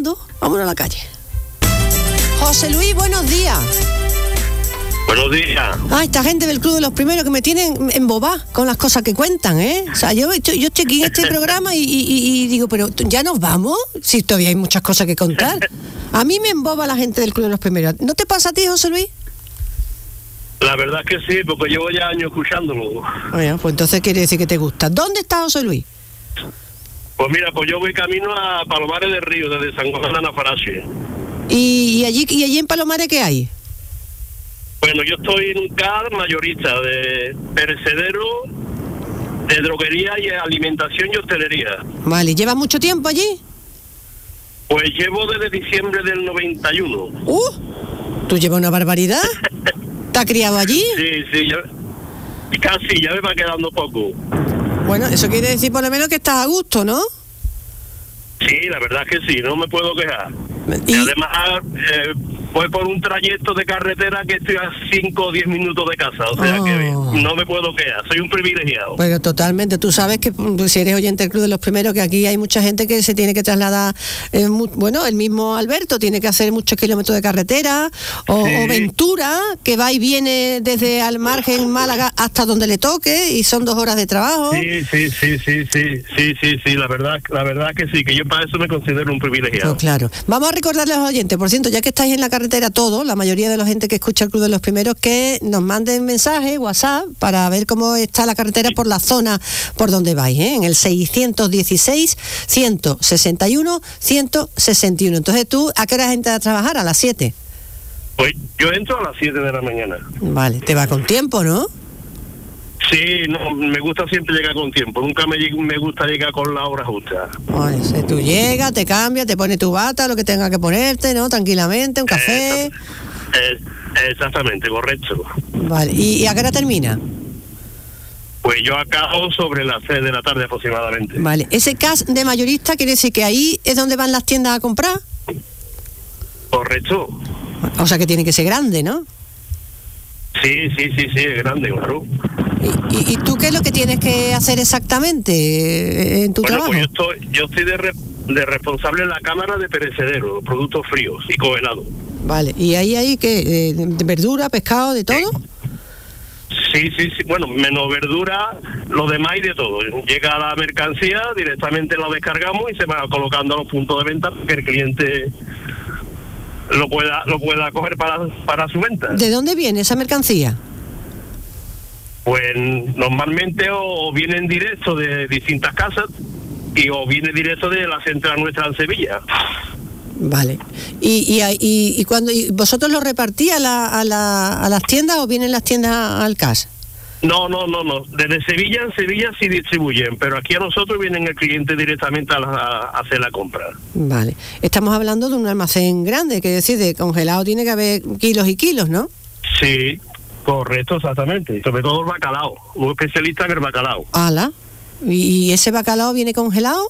embobando, vámonos a la calle. José Luis, buenos días. Buenos días. Esta gente del Club de los Primeros que me tienen embobada con las cosas que cuentan, ¿eh? O sea, yo estoy aquí en este programa y digo, pero ¿ya nos vamos? Si todavía hay muchas cosas que contar. A mí me emboba la gente del Club de los Primeros. ¿No te pasa a ti, José Luis? La verdad es que sí, porque llevo ya años escuchándolo. Bueno, pues entonces quiere decir que te gusta. ¿Dónde está José Luis? Pues mira, pues yo voy camino a Palomares del Río, desde San Juan de Anafarache. ¿Y allí en Palomares qué hay? Bueno, yo estoy en un CAR mayorista de perecedero, de droguería y alimentación y hostelería. Vale, ¿llevas mucho tiempo allí? Pues llevo desde diciembre del 91. ¿Tú llevas una barbaridad? ¿Te has criado allí? Sí, casi, ya me va quedando poco. Bueno, eso quiere decir por lo menos que estás a gusto, ¿no? Sí, la verdad es que sí, no me puedo quejar. Y además, voy por un trayecto de carretera que estoy a 5 o 10 minutos de casa, o sea que no me puedo quejar, soy un privilegiado. Pues totalmente, tú sabes que si eres oyente del Club de los Primeros, que aquí hay mucha gente que se tiene que trasladar, bueno, el mismo Alberto tiene que hacer muchos kilómetros de carretera, o Ventura, que va y viene desde Almargen, Málaga, hasta donde le toque, y son 2 horas de trabajo. Sí, la verdad que sí, que yo para eso me considero un privilegiado. Pues claro. Vamos a recordarles a los oyentes, por cierto, ya que estáis en la carretera todos, la mayoría de la gente que escucha el Club de los Primeros, que nos manden mensajes, WhatsApp, para ver cómo está la carretera por la zona por donde vais, ¿eh? En el 616-161-161. Entonces tú, ¿a qué hora entras a trabajar? ¿A las 7? Pues yo entro a las 7 de la mañana. Vale, te va con tiempo, ¿no? Sí, no, me gusta siempre llegar con tiempo, nunca me gusta llegar con la hora justa. Bueno, si tú llegas, te cambias, te pones tu bata, lo que tengas que ponerte, ¿no? Tranquilamente, un café. Exactamente, correcto. Vale, ¿y a qué hora termina? Pues yo acabo sobre las 6 de la tarde aproximadamente. Vale, ese CAS de mayorista quiere decir que ahí es donde van las tiendas a comprar. Correcto. O sea que tiene que ser grande, ¿no? Sí, es grande, claro. ¿Y tú qué es lo que tienes que hacer exactamente en tu trabajo? Pues yo estoy de responsable en la cámara de perecedero, productos fríos y congelados. Vale, ¿y ahí hay qué? ¿De verdura, pescado, de todo? Sí, bueno, menos verdura, lo demás y de todo. Llega la mercancía, directamente la descargamos y se va colocando a los puntos de venta para que el cliente lo pueda coger para su venta. ¿De dónde viene esa mercancía? Pues normalmente o vienen directo de distintas casas o viene directo de la central nuestra en Sevilla. Vale. ¿Y cuando vosotros lo repartís a las tiendas o vienen las tiendas al CAS? No. Desde Sevilla, en Sevilla sí distribuyen, pero aquí a nosotros vienen el cliente directamente a hacer la compra. Vale. Estamos hablando de un almacén grande, que decir, de congelado tiene que haber kilos y kilos, ¿no? Sí, correcto, exactamente. Sobre todo el bacalao, un especialista en el bacalao. ¡Hala! ¿Y ese bacalao viene congelado?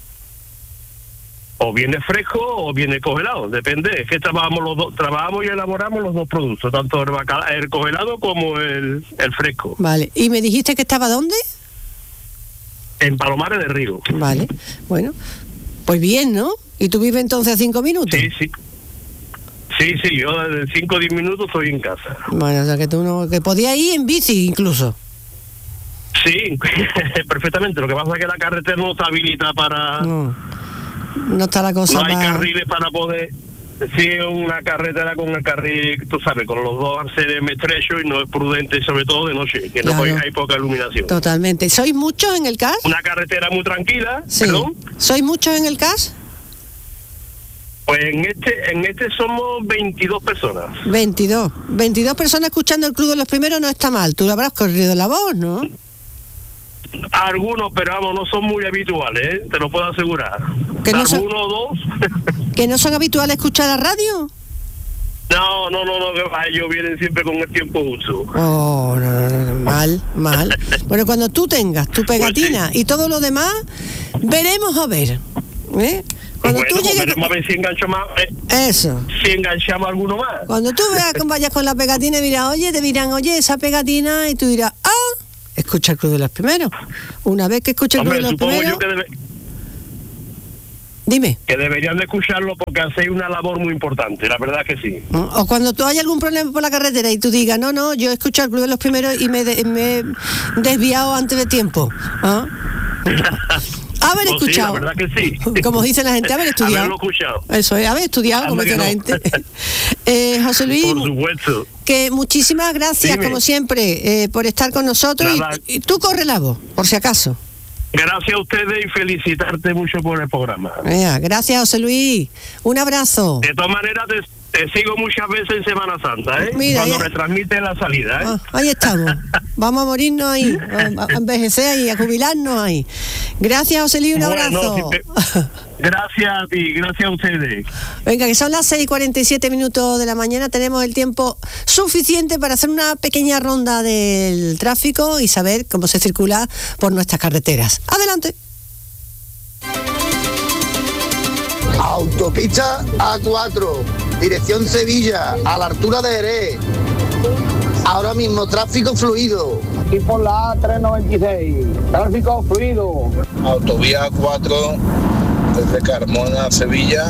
O viene fresco o viene congelado, depende. Es que trabajamos y elaboramos los dos productos, tanto el congelado como el fresco. Vale. ¿Y me dijiste que estaba dónde? En Palomares del Río. Vale. Bueno, pues bien, ¿no? ¿Y tú vives entonces a 5 minutos? Sí, yo de 5 o 10 minutos estoy en casa. Bueno, o sea que tú que podías ir en bici incluso. Sí, perfectamente. Lo que pasa es que la carretera no está habilitada para... No está la cosa. No hay carriles para poder... Sí, una carretera con el carril, tú sabes, con los dos arcenes estrechos y no es prudente, sobre todo de noche, que claro. No hay poca iluminación. Totalmente. ¿Sois muchos en el CAS? Una carretera muy tranquila. Sí. ¿Perdón? ¿Sois muchos en el CAS? Pues en este somos 22 personas. 22 personas escuchando el Club de los Primeros no está mal. Tú habrás corrido la voz, ¿no? Algunos, pero vamos, no son muy habituales, te lo puedo asegurar. Uno o dos. ¿Que no son habituales escuchar la radio? No, ellos vienen siempre con el tiempo justo. Oh, no, mal. Bueno, cuando tú tengas tu pegatina y todo lo demás, veremos a ver. Cuando tú llegues... veremos a ver si engancho más. Eso. Si enganchamos alguno más. Cuando tú vayas con la pegatina y te dirán, oye, esa pegatina, y tú dirás, escucha el Club de los Primeros. Una vez que escuches el Club de los Primeros... Dime. Que deberían de escucarlo porque hacéis una labor muy importante, la verdad que sí. O cuando tú hay algún problema por la carretera y tú digas, no, yo he escuchado el Club de los Primeros y me he desviado antes de tiempo. Haber escuchado. Sí, la verdad que sí. Como dice la gente, haber estudiado. Haberlo escuchado. Eso es, haber estudiado, como dice la gente. José Luis, por supuesto. Que muchísimas gracias, Dime. como siempre, por estar con nosotros. Y tú corre la voz, por si acaso. Gracias a ustedes y felicitarte mucho por el programa. Gracias, José Luis. Un abrazo. De todas maneras, te sigo muchas veces en Semana Santa, ¿eh? Mira, cuando retransmite la salida, ¿eh? Ahí estamos. Vamos a morirnos ahí, a envejecer ahí, a jubilarnos ahí. Gracias, José Luis, un abrazo. Gracias a ti, gracias a ustedes. Venga, que son las 6:47 de la mañana. Tenemos el tiempo suficiente para hacer una pequeña ronda del tráfico y saber cómo se circula por nuestras carreteras. Adelante. Autopista A4, dirección Sevilla, a la altura de Jerez. Ahora mismo tráfico fluido. Aquí por la A396, tráfico fluido. Autovía A4, desde Carmona a Sevilla,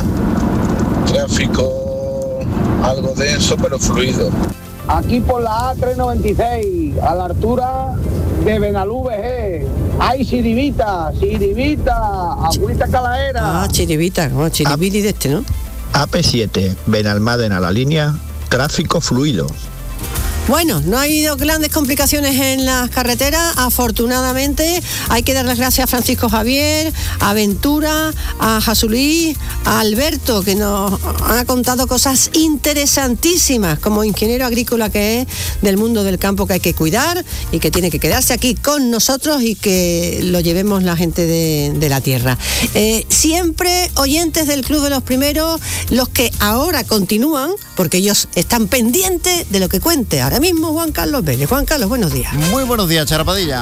tráfico algo denso pero fluido. Aquí por la A396, a la altura de Benalú VG. ¡Ay, Chiribita! ¡Agüita Calaera! Chiribita, Chiribiri de ¿no? AP7, Benalmádena, la línea, tráfico fluido. Bueno, no ha habido grandes complicaciones en las carreteras, afortunadamente. Hay que dar las gracias a Francisco Javier, a Ventura, a José Luis, a Alberto, que nos ha contado cosas interesantísimas como ingeniero agrícola que es, del mundo del campo que hay que cuidar y que tiene que quedarse aquí con nosotros y que lo llevemos la gente de la tierra. Siempre oyentes del Club de los Primeros, los que ahora continúan, porque ellos están pendientes de lo que cuente ahora mismo Juan Carlos Vélez. Juan Carlos, buenos días. Muy buenos días, Chara Padilla.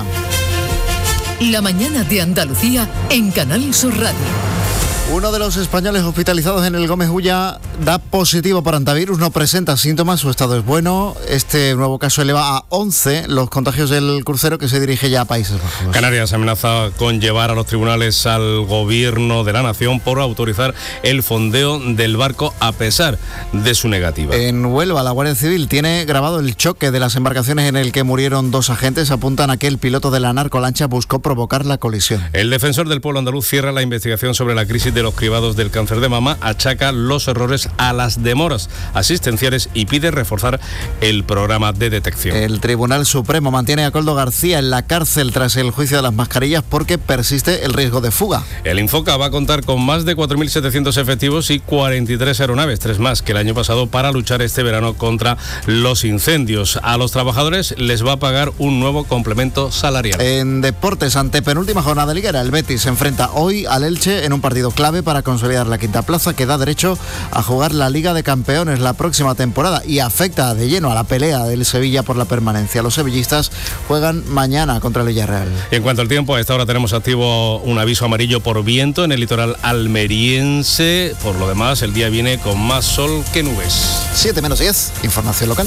La mañana de Andalucía en Canal Sur Radio. Uno de los españoles hospitalizados en el Gómez Ulla da positivo para antivirus, no presenta síntomas, su estado es bueno. Este nuevo caso eleva a 11 los contagios del crucero que se dirige ya a Países Bajos. Canarias amenaza con llevar a los tribunales al gobierno de la nación por autorizar el fondeo del barco a pesar de su negativa. En Huelva, la Guardia Civil tiene grabado el choque de las embarcaciones en el que murieron 2 agentes. Apuntan a que el piloto de la narcolancha buscó provocar la colisión. El defensor del pueblo andaluz cierra la investigación sobre la crisis de los cribados del cáncer de mama, achaca los errores a las demoras asistenciales y pide reforzar el programa de detección. El Tribunal Supremo mantiene a Koldo García en la cárcel tras el juicio de las mascarillas porque persiste el riesgo de fuga. El Infoca va a contar con más de 4.700 efectivos y 43 aeronaves, 3 más que el año pasado, para luchar este verano contra los incendios. A los trabajadores les va a pagar un nuevo complemento salarial. En deportes, ante penúltima jornada liguera, el Betis se enfrenta hoy al Elche en un partido clave para consolidar la quinta plaza que da derecho a jugar la Liga de Campeones la próxima temporada y afecta de lleno a la pelea del Sevilla por la permanencia. Los sevillistas juegan mañana contra el Villarreal. Y en cuanto al tiempo, a esta hora tenemos activo un aviso amarillo por viento en el litoral almeriense. Por lo demás, el día viene con más sol que nubes. 7:10, información local.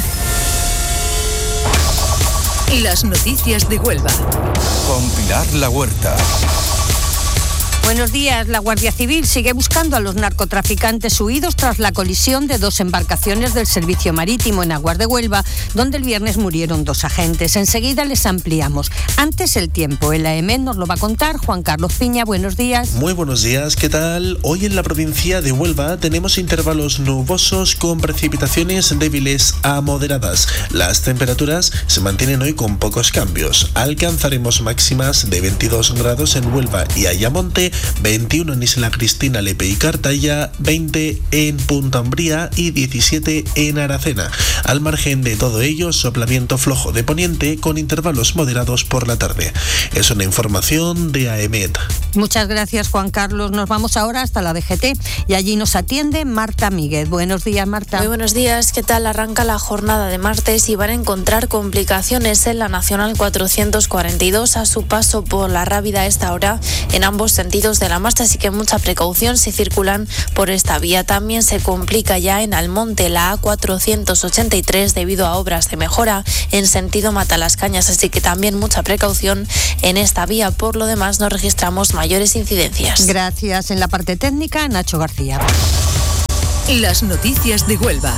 Las noticias de Huelva. Con Pilar La Huerta. Buenos días. La Guardia Civil sigue buscando a los narcotraficantes huidos tras la colisión de 2 embarcaciones del Servicio Marítimo en aguas de Huelva, donde el viernes murieron 2 agentes. Enseguida les ampliamos. Antes el tiempo. El AEMET nos lo va a contar Juan Carlos Piña. Buenos días. Muy buenos días. ¿Qué tal? Hoy en la provincia de Huelva tenemos intervalos nubosos con precipitaciones débiles a moderadas. Las temperaturas se mantienen hoy con pocos cambios. Alcanzaremos máximas de 22 grados en Huelva y Ayamonte, 21 en Isla Cristina, Lepe y Cartaya, 20 en Punta Umbría y 17 en Aracena. Al margen de todo ello, soplamiento flojo de poniente con intervalos moderados por la tarde. Es una información de AEMET. Muchas gracias, Juan Carlos. Nos vamos ahora hasta la DGT y allí nos atiende Marta Míguez. Buenos días, Marta. Muy buenos días. ¿Qué tal? Arranca la jornada de martes y van a encontrar complicaciones en la Nacional 442 a su paso por La Rábida a esta hora en ambos sentidos sentidos de la marcha, así que mucha precaución si circulan por esta vía. También se complica ya en Almonte la A483 debido a obras de mejora en sentido Matalascañas, así que también mucha precaución en esta vía. Por lo demás, no registramos mayores incidencias. Gracias. En la parte técnica, Nacho García. Las noticias de Huelva.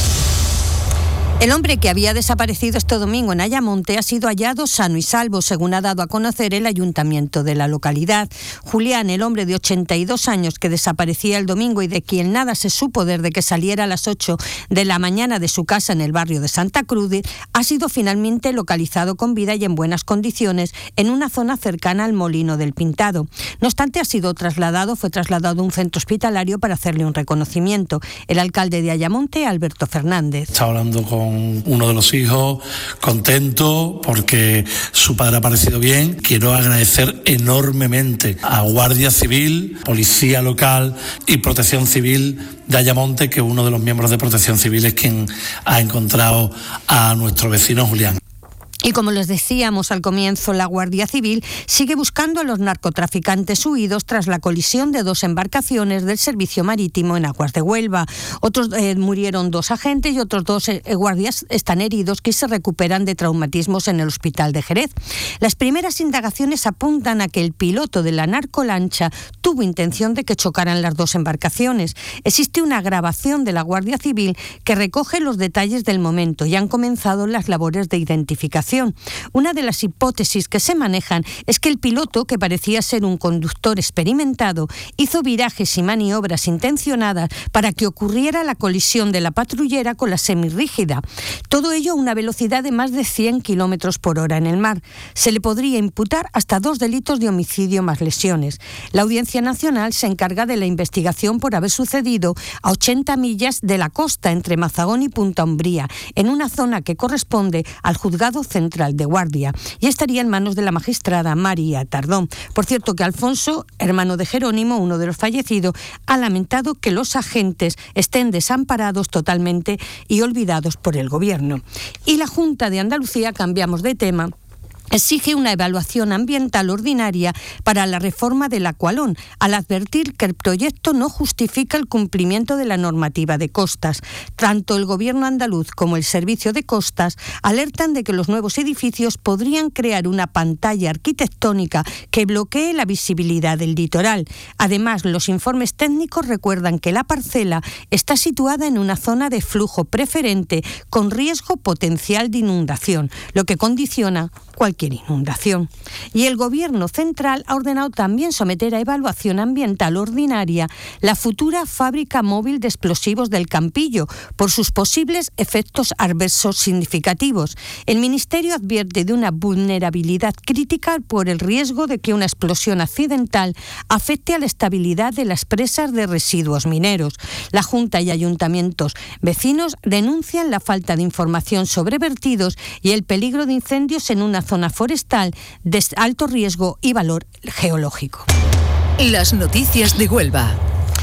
El hombre que había desaparecido este domingo en Ayamonte ha sido hallado sano y salvo, según ha dado a conocer el ayuntamiento de la localidad. Julián, el hombre de 82 años que desaparecía el domingo y de quien nada se supo desde que saliera a las 8 de la mañana de su casa en el barrio de Santa Cruz, ha sido finalmente localizado con vida y en buenas condiciones en una zona cercana al Molino del Pintado. No obstante, fue trasladado a un centro hospitalario para hacerle un reconocimiento. El alcalde de Ayamonte, Alberto Fernández. Está hablando con uno de los hijos, contento porque su padre ha aparecido bien. Quiero agradecer enormemente a Guardia Civil, Policía Local y Protección Civil de Ayamonte, que uno de los miembros de Protección Civil es quien ha encontrado a nuestro vecino Julián. Y como les decíamos al comienzo, la Guardia Civil sigue buscando a los narcotraficantes huidos tras la colisión de 2 embarcaciones del servicio marítimo en aguas de Huelva. Murieron 2 agentes y otros 2 guardias están heridos que se recuperan de traumatismos en el hospital de Jerez. Las primeras indagaciones apuntan a que el piloto de la narcolancha tuvo intención de que chocaran las 2 embarcaciones. Existe una grabación de la Guardia Civil que recoge los detalles del momento y han comenzado las labores de identificación. Una de las hipótesis que se manejan es que el piloto, que parecía ser un conductor experimentado, hizo virajes y maniobras intencionadas para que ocurriera la colisión de la patrullera con la semirrígida. Todo ello a una velocidad de más de 100 kilómetros por hora en el mar. Se le podría imputar hasta 2 delitos de homicidio más lesiones. La Audiencia Nacional se encarga de la investigación por haber sucedido a 80 millas de la costa entre Mazagón y Punta Umbría, en una zona que corresponde al Juzgado Central de Guardia, y estaría en manos de la magistrada María Tardón. Por cierto que Alfonso, hermano de Jerónimo, uno de los fallecidos, ha lamentado que los agentes estén desamparados totalmente y olvidados por el gobierno. Y la Junta de Andalucía, cambiamos de tema, exige una evaluación ambiental ordinaria para la reforma del Aqualón, al advertir que el proyecto no justifica el cumplimiento de la normativa de costas. Tanto el Gobierno andaluz como el Servicio de Costas alertan de que los nuevos edificios podrían crear una pantalla arquitectónica que bloquee la visibilidad del litoral. Además, los informes técnicos recuerdan que la parcela está situada en una zona de flujo preferente con riesgo potencial de inundación, lo que condiciona cualquier inundación. Y el Gobierno central ha ordenado también someter a evaluación ambiental ordinaria la futura fábrica móvil de explosivos del Campillo por sus posibles efectos adversos significativos. El Ministerio advierte de una vulnerabilidad crítica por el riesgo de que una explosión accidental afecte a la estabilidad de las presas de residuos mineros. La Junta y ayuntamientos vecinos denuncian la falta de información sobre vertidos y el peligro de incendios en una zona forestal de alto riesgo y valor geológico. Las noticias de Huelva.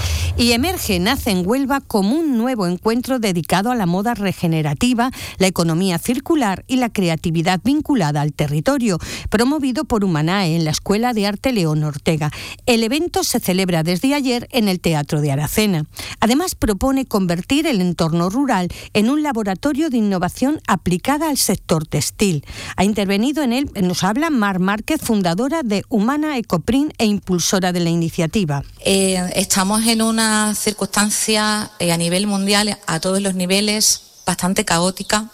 Y Emerge nace en Huelva como un nuevo encuentro dedicado a la moda regenerativa, la economía circular y la creatividad vinculada al territorio, promovido por Humanae en la Escuela de Arte León Ortega. El evento se celebra desde ayer en el Teatro de Aracena. Además, propone convertir el entorno rural en un laboratorio de innovación aplicada al sector textil. Ha intervenido en él, nos habla Mar Márquez, fundadora de Humana Ecoprint e impulsora de la iniciativa. Estamos en una circunstancia a nivel mundial, a todos los niveles, bastante caótica,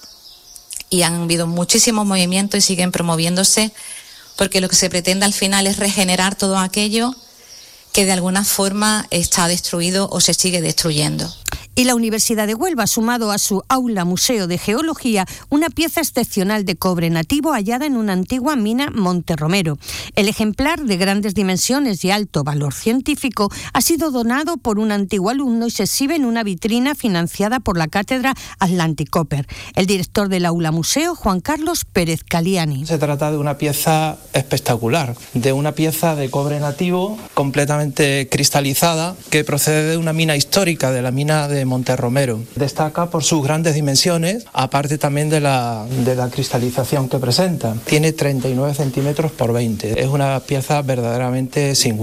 y han habido muchísimos movimientos y siguen promoviéndose, porque lo que se pretende al final es regenerar todo aquello que de alguna forma está destruido o se sigue destruyendo. Y la Universidad de Huelva ha sumado a su aula Museo de Geología una pieza excepcional de cobre nativo hallada en una antigua mina Monterromero. El ejemplar, de grandes dimensiones y alto valor científico, ha sido donado por un antiguo alumno y se exhibe en una vitrina financiada por la Cátedra Atlantic Copper. El director del aula Museo, Juan Carlos Pérez Caliani. Se trata de una pieza espectacular, de una pieza de cobre nativo completamente cristalizada que procede de una mina histórica, de la mina de Monterromero. Destaca por sus grandes dimensiones, aparte también de la cristalización que presenta. Tiene 39 centímetros por 20. Es una pieza verdaderamente singular.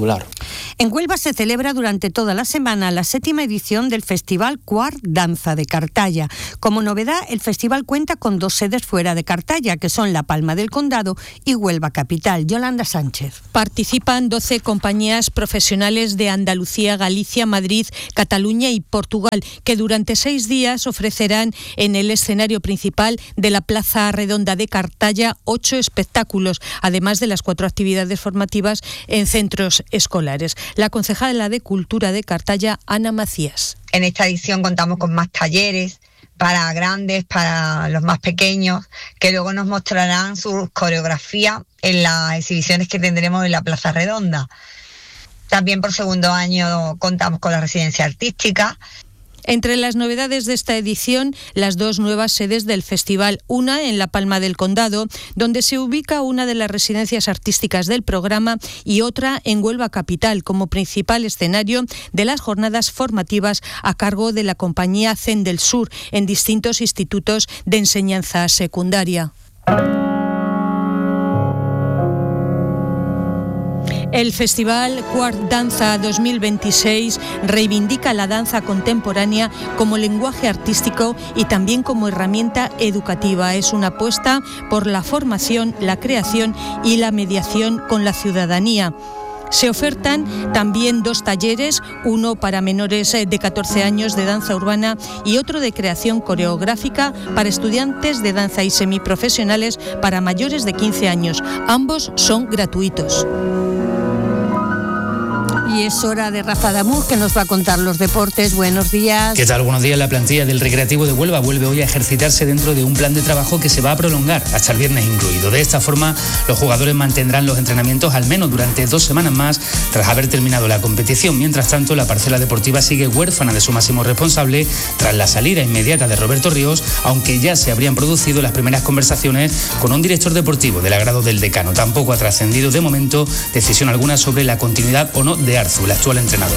En Huelva se celebra durante toda la semana la 7ª edición del Festival Quart Danza de Cartaya. Como novedad, el festival cuenta con 2 sedes fuera de Cartaya, que son La Palma del Condado y Huelva Capital. Yolanda Sánchez. Participan 12 compañías profesionales de Andalucía, Galicia, Madrid, Cataluña y Portugal, que durante 6 días ofrecerán en el escenario principal de la Plaza Redonda de Cartaya 8 espectáculos, además de las 4 actividades formativas en centros escolares. La concejala de Cultura de Cartaya, Ana Macías. En esta edición contamos con más talleres para grandes, para los más pequeños, que luego nos mostrarán su coreografía en las exhibiciones que tendremos en la Plaza Redonda. También por segundo año contamos con la residencia artística. Entre las novedades de esta edición, las 2 nuevas sedes del festival, una en La Palma del Condado, donde se ubica una de las residencias artísticas del programa, y otra en Huelva Capital, como principal escenario de las jornadas formativas a cargo de la compañía CEN del Sur en distintos institutos de enseñanza secundaria. El Festival Quart Danza 2026 reivindica la danza contemporánea como lenguaje artístico y también como herramienta educativa. Es una apuesta por la formación, la creación y la mediación con la ciudadanía. Se ofertan también 2 talleres, uno para menores de 14 años de danza urbana y otro de creación coreográfica para estudiantes de danza y semiprofesionales para mayores de 15 años. Ambos son gratuitos. Y es hora de Rafa Damur, que nos va a contar los deportes. Buenos días. ¿Qué tal? Buenos días. La plantilla del Recreativo de Huelva vuelve hoy a ejercitarse dentro de un plan de trabajo que se va a prolongar hasta el viernes incluido. De esta forma, los jugadores mantendrán los entrenamientos al menos durante 2 semanas más tras haber terminado la competición. Mientras tanto, la parcela deportiva sigue huérfana de su máximo responsable tras la salida inmediata de Roberto Ríos, aunque ya se habrían producido las primeras conversaciones con un director deportivo del agrado del decano. Tampoco ha trascendido de momento decisión alguna sobre la continuidad o no de Arzu, el actual entrenador.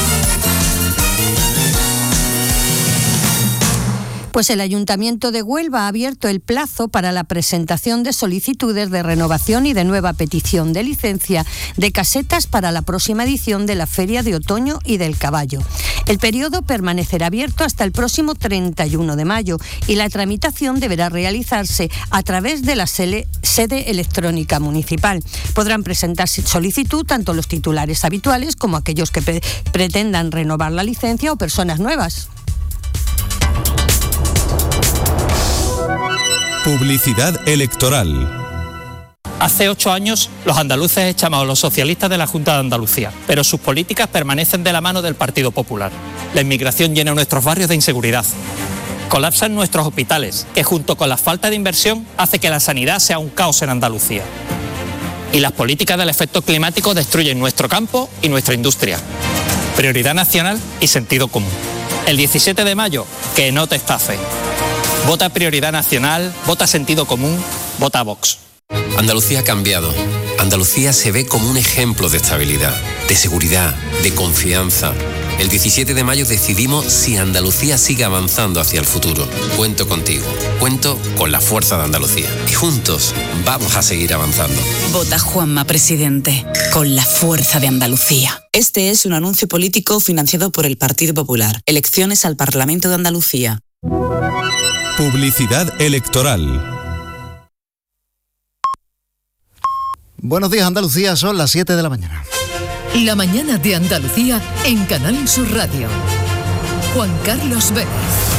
Pues el Ayuntamiento de Huelva ha abierto el plazo para la presentación de solicitudes de renovación y de nueva petición de licencia de casetas para la próxima edición de la Feria de Otoño y del Caballo. El periodo permanecerá abierto hasta el próximo 31 de mayo y la tramitación deberá realizarse a través de la sede electrónica municipal. Podrán presentar solicitud tanto los titulares habituales como aquellos que pretendan renovar la licencia o personas nuevas. Publicidad electoral. Hace 8 años los andaluces echamos a los socialistas de la Junta de Andalucía, pero sus políticas permanecen de la mano del Partido Popular. La inmigración llena nuestros barrios de inseguridad. Colapsan nuestros hospitales, que junto con la falta de inversión hace que la sanidad sea un caos en Andalucía. Y las políticas del efecto climático destruyen nuestro campo y nuestra industria. Prioridad nacional y sentido común. El 17 de mayo, que no te estafe. Vota Prioridad Nacional, vota Sentido Común, vota Vox. Andalucía ha cambiado. Andalucía se ve como un ejemplo de estabilidad, de seguridad, de confianza. El 17 de mayo decidimos si Andalucía sigue avanzando hacia el futuro. Cuento contigo, cuento con la fuerza de Andalucía. Y juntos vamos a seguir avanzando. Vota Juanma Presidente, con la fuerza de Andalucía. Este es un anuncio político financiado por el Partido Popular. Elecciones al Parlamento de Andalucía. Publicidad electoral. Buenos días, Andalucía, son las 7 de la mañana. La mañana de Andalucía en Canal Sur Radio. Juan Carlos Vélez.